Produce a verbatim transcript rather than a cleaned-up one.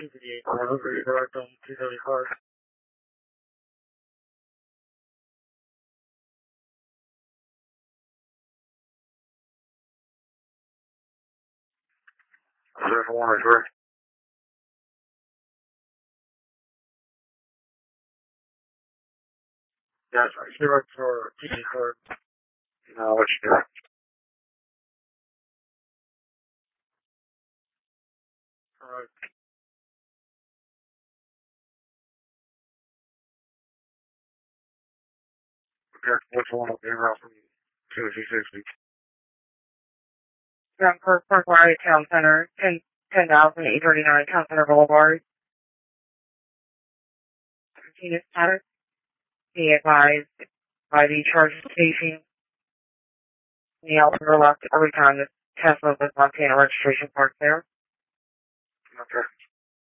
two fifty-eight, over, direct on two seventy-five. Zero for one, right, correct? Yeah, sorry, zero for T C card. No, what you got? Alright. Okay, what's the one up there out from two sixty? From Park Parkway Town Center, ten ten thousand eight thirty nine Town Center Boulevard. Tina Status. Be advised by the charge station. The outdoor left every time the Tesla with Montana registration parked there. Okay.